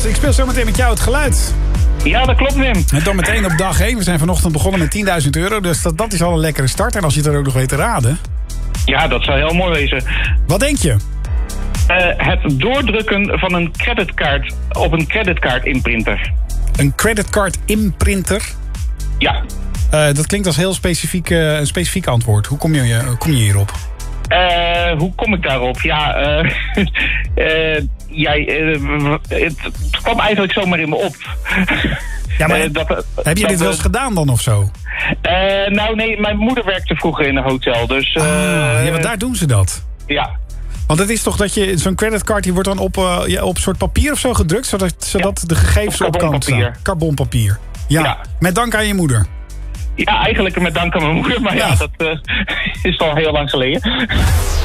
Ik speel zo meteen met jou het geluid. Ja, dat klopt, Wim. En dan meteen op dag 1. We zijn vanochtend begonnen met €10.000. Dus dat is al een lekkere start. En als je het er ook nog weet te raden. Ja, dat zou heel mooi wezen. Wat denk je? Het doordrukken van een creditcard op een creditcard-imprinter. Een creditcard imprinter? Ja. Dat klinkt als heel een specifiek antwoord. Hoe kom je hierop? Hoe kom ik daarop? Ja, het kwam eigenlijk zomaar in me op. Ja, maar heb je dit wel eens gedaan dan of zo? Nou nee, mijn moeder werkte vroeger in een hotel. Dus, ja, want daar doen ze dat. Ja. Want het is toch dat je zo'n creditcard, die wordt dan op soort papier of zo gedrukt, zodat de gegevens op kan staan. Carbonpapier. Ja, met dank aan je moeder. Ja, eigenlijk met dank aan mijn moeder, maar ja dat is al heel lang geleden.